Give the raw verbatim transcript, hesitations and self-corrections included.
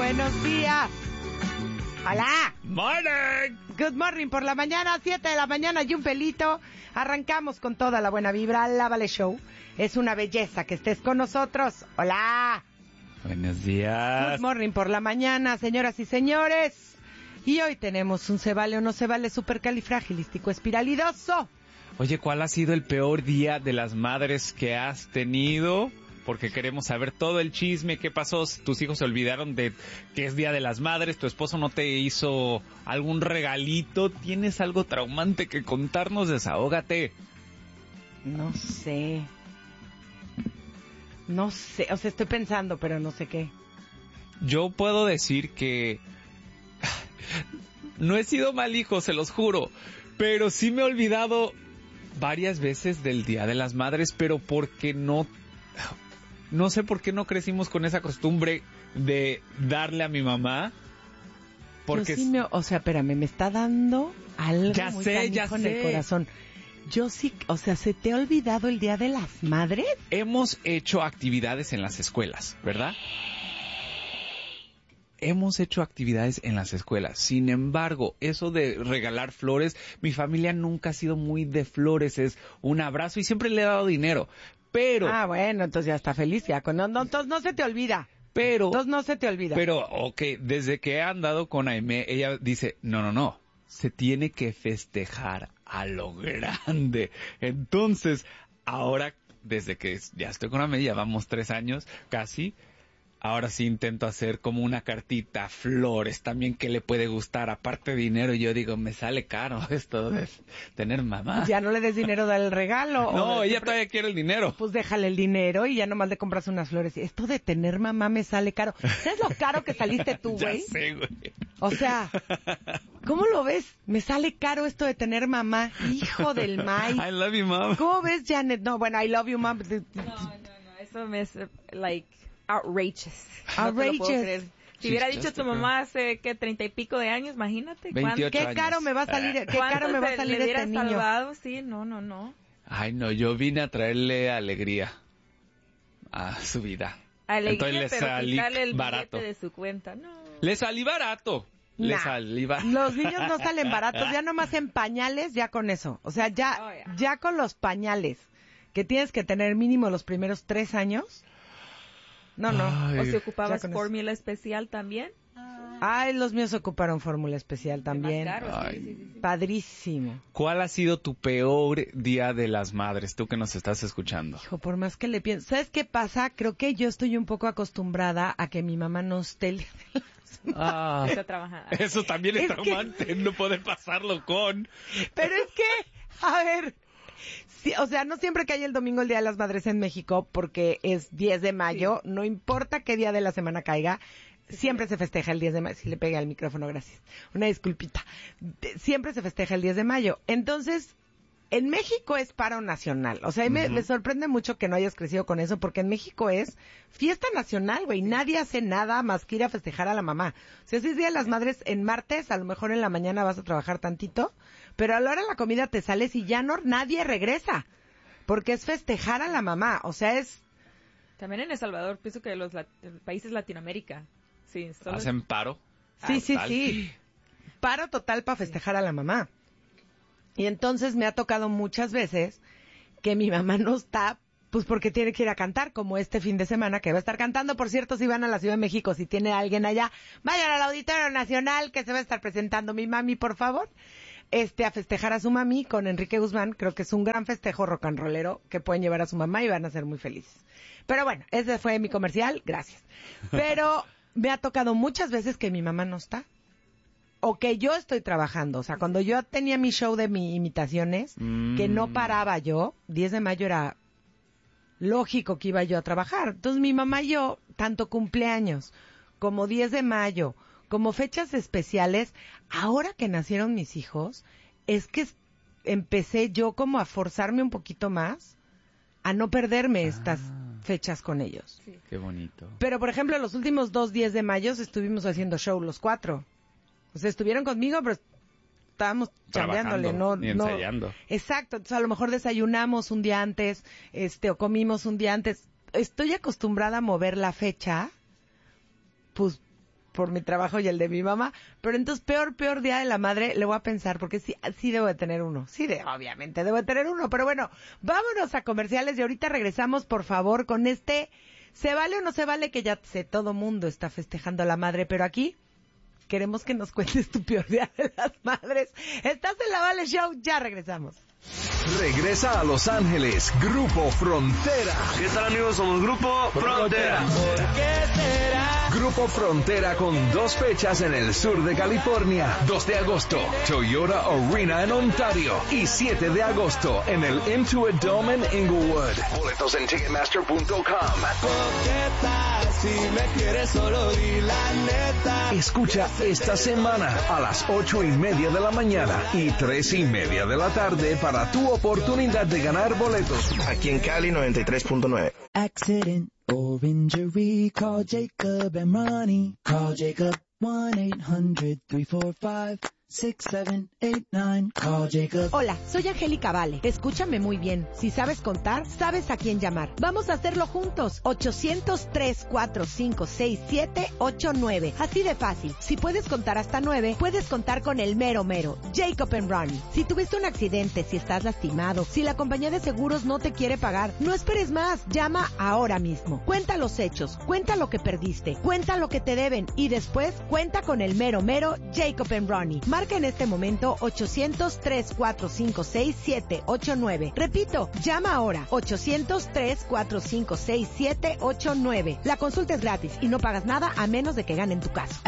Buenos días. Hola. Morning. Good morning por la mañana, siete de la mañana y un pelito. Arrancamos con toda la buena vibra. La Vale Show. Es una belleza que estés con nosotros. Hola. Buenos días. Good morning por la mañana, señoras y señores. Y hoy tenemos un se vale o no se vale supercalifragilístico espiralidoso. Oye, ¿cuál ha sido el peor día de las madres que has tenido? Porque queremos saber todo el chisme, qué pasó, tus hijos se olvidaron de que es Día de las Madres, tu esposo no te hizo algún regalito, ¿tienes algo traumante que contarnos? Desahógate. No sé. No sé, o sea, estoy pensando, pero no sé qué. Yo puedo decir que no he sido mal hijo, se los juro, pero sí me he olvidado varias veces del Día de las Madres, pero porque no... No sé por qué no crecimos con esa costumbre de darle a mi mamá. Porque... Yo sí me, o sea, espérame, me está dando algo ya muy sé, ya canijo en sé. el corazón. Yo sí, o sea, ¿se te ha olvidado el Día de las Madres? Hemos hecho actividades en las escuelas, ¿verdad? Hemos hecho actividades en las escuelas. Sin embargo, eso de regalar flores, mi familia nunca ha sido muy de flores. Es un abrazo y siempre le he dado dinero. Pero... Ah, bueno, entonces ya está feliz, ya. Con, no, no, entonces no se te olvida. Pero... Entonces no se te olvida. Pero, ok, desde que he andado con Aimee, ella dice, no, no, no, se tiene que festejar a lo grande. Entonces, ahora, desde que ya estoy con Aimee, ya vamos tres años casi, ahora sí intento hacer como una cartita, flores también que le puede gustar, aparte de dinero. Y yo digo, me sale caro esto de tener mamá. Ya no le des dinero, dale el regalo. No, o ella siempre... todavía quiere el dinero. Pues déjale el dinero y ya nomás le compras unas flores. Esto de tener mamá me sale caro. ¿Sabes lo caro que saliste tú, güey? Ya sé, güey. O sea, ¿cómo lo ves? Me sale caro esto de tener mamá. Hijo del maíz. I love you, mom. ¿Cómo ves, Janet? No, bueno, I love you, mom. No, no, no. Eso me es, like, outrageous. Outrageous. No te lo puedo creer. Si She's hubiera just dicho tu a girl. mamá hace, ¿qué? Treinta y pico de años, imagínate. veintiocho ¿Qué años. caro me va a salir, qué caro me va a salir le este hubiera niño? salvado? Sí, no, no, no. Ay, no, yo vine a traerle alegría a su vida. Alegría, Entonces le pero salí quitarle el barato. billete de su cuenta. No. Le salí barato. Le Nah, salí barato. los niños no salen baratos, ya nomás en pañales, ya con eso. O sea, ya, Oh, yeah. ya con los pañales, que tienes que tener mínimo los primeros tres años. No, no. Ay. O si ocupabas Ya con eso. fórmula especial también. Ay, los míos ocuparon fórmula especial también. Más caro, Ay. sí, sí, sí, sí. Padrísimo. ¿Cuál ha sido tu peor Día de las Madres, tú que nos estás escuchando? Hijo, por más que le pienso. ¿Sabes qué pasa? Creo que yo estoy un poco acostumbrada a que mi mamá no esté el día de las madres. Ah, Está trabajando. eso también es, Es que- traumante, no poder pasarlo con... Pero es que, a ver, sí, o sea, no siempre que hay el domingo el Día de las Madres en México, porque es diez de mayo, no importa qué día de la semana caiga, siempre se festeja el diez de mayo. Si le pegué al micrófono, gracias. Una disculpita. De- Siempre se festeja el diez de mayo. Entonces, en México es paro nacional. O sea, y me, Ujú. me sorprende mucho que no hayas crecido con eso, porque en México es fiesta nacional, güey. Nadie hace nada más que ir a festejar a la mamá. O sea, si es Día de las Madres en martes, a lo mejor en la mañana vas a trabajar tantito, pero a la hora de la comida te sales y ya no, nadie regresa. Porque es festejar a la mamá. O sea, es... También en El Salvador, pienso que los lat- países Latinoamérica. Sí, solo ¿Hacen paro? Sí, sí, Total. sí. Paro total para festejar a la mamá. Y entonces me ha tocado muchas veces que mi mamá no está, pues porque tiene que ir a cantar, como este fin de semana que va a estar cantando. Por cierto, si van a la Ciudad de México, si tiene alguien allá, vayan al Auditorio Nacional que se va a estar presentando mi mami, por favor. Este, a festejar a su mami con Enrique Guzmán. Creo que es un gran festejo rock and rollero que pueden llevar a su mamá y van a ser muy felices. Pero bueno, ese fue mi comercial, gracias. Pero me ha tocado muchas veces que mi mamá no está. O que yo estoy trabajando. O sea, cuando yo tenía mi show de mis imitaciones, Mm. que no paraba yo, diez de mayo era lógico que iba yo a trabajar. Entonces mi mamá y yo, tanto cumpleaños como diez de mayo, como fechas especiales, ahora que nacieron mis hijos, es que es- empecé yo como a forzarme un poquito más a no perderme estas Ah. fechas con ellos. Sí. Qué bonito. Pero, por ejemplo, los últimos dos diez de mayo estuvimos haciendo show los cuatro. O sea, estuvieron conmigo, pero estábamos chambeándole, no, Trabajando y no. ensayando. Exacto, entonces a lo mejor desayunamos un día antes, este, o comimos un día antes. Estoy acostumbrada a mover la fecha, pues, por mi trabajo y el de mi mamá, pero entonces peor, peor Día de la Madre, le voy a pensar, porque sí, sí debo de tener uno, sí, de, obviamente debo de tener uno, pero bueno, vámonos a comerciales y ahorita regresamos, por favor, con este, ¿se vale o no se vale? Que ya sé, todo mundo está festejando a la madre, pero aquí queremos que nos cuentes tu peor Día de las Madres. Estás en la Vale Show, ya regresamos. Regresa a Los Ángeles, Grupo Frontera. ¿Qué tal, amigos? Somos Grupo Frontera. ¿Por qué será? Grupo Frontera con dos fechas en el sur de California. dos de agosto, Toyota Arena en Ontario. Y siete de agosto en el Intuit Dome en Inglewood. Boletos en ticketmaster punto com. Si me quieres solo di la neta. Escucha esta semana a las ocho y media de la mañana y tres y media de la tarde para tu oportunidad de ganar boletos. Aquí en Cali noventa y tres punto nueve. Accident or injury, call Jacob and Ronnie. Call Jacob one eight hundred three four five six seven eight nine. Call Jacob. Hola, soy Angélica Vale. Escúchame muy bien. Si sabes contar, sabes a quién llamar. Vamos a hacerlo juntos. ochocientos tres cuatro cinco seis siete ocho nueve. Así de fácil. Si puedes contar hasta nueve, puedes contar con el mero mero, Jacob and Ronnie. Si tuviste un accidente, si estás lastimado, si la compañía de seguros no te quiere pagar, no esperes más. Llama ahora mismo. Cuenta los hechos, cuenta lo que perdiste, cuenta lo que te deben y después cuenta con el mero mero, Jacob and Ronnie. Marca en este momento ochocientos tres cuatro cinco seis siete ocho nueve. Repito, llama ahora ochocientos tres cuatro cinco seis siete ocho nueve. La consulta es gratis y no pagas nada a menos de que gane en tu caso.